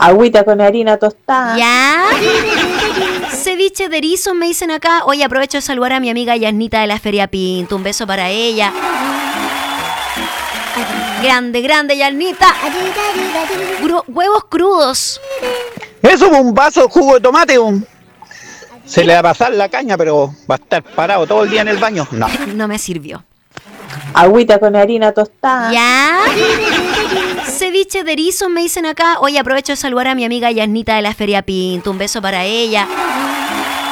Agüita con harina tostada. ¿Ya? Ceviche de erizo me dicen acá. Hoy aprovecho de saludar a mi amiga Yasnita de la Feria Pinto. Un beso para ella. Grande, grande, Yasnita. Huevos crudos. Eso, un vaso de jugo de tomate. Se le va a pasar la caña, pero va a estar parado todo el día en el baño. No. No me sirvió. Agüita con harina tostada. ¿Ya? Ceviche de erizo me dicen acá. Hoy aprovecho de saludar a mi amiga Yasnita de la Feria Pinto. Un beso para ella.